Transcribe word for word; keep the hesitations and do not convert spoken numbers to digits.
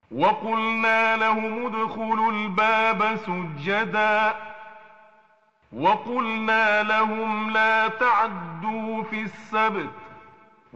وقلنا لهم ادخلوا الباب سجدا وقلنا لهم لا تعدوا في السبت